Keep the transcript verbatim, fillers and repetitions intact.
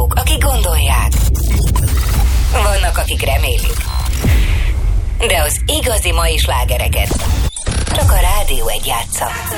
hallgatók, akik gondolják. Vannak, akik remélik. De az igazi mai slágereket csak a Rádió egy játsza.